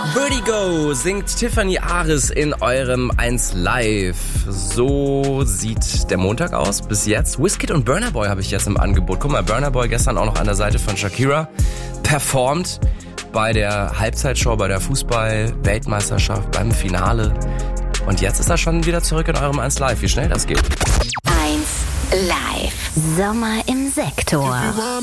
Vertigo singt Tiffany Aris in eurem 1 Live. So sieht der Montag aus bis jetzt. Wizkid und Burna Boy habe ich jetzt im Angebot. Guck mal, Burna Boy gestern auch noch an der Seite von Shakira performt bei der Halbzeitshow, bei der Fußball-Weltmeisterschaft, beim Finale. Und jetzt ist er schon wieder zurück in eurem 1 Live. Wie schnell das geht. 1 Live. Sommer im Sektor.